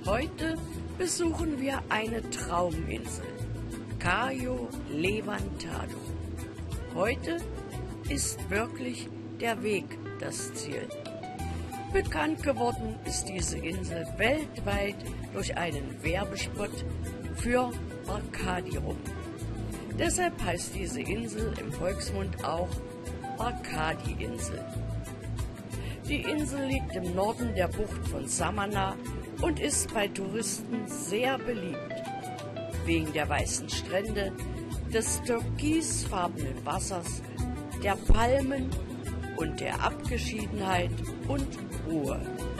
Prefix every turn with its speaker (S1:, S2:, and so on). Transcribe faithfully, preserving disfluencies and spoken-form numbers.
S1: Heute besuchen wir eine Trauminsel, Cayo Levantado. Heute ist wirklich der Weg das Ziel. Bekannt geworden ist diese Insel weltweit durch einen Werbespot für Bacardi Rum. Deshalb heißt diese Insel im Volksmund auch Bacardi-Insel. Die Insel liegt im Norden der Bucht von Samana und ist bei Touristen sehr beliebt. Wegen der weißen Strände, des türkisfarbenen Wassers, der Palmen und der Abgeschiedenheit und Ruhe.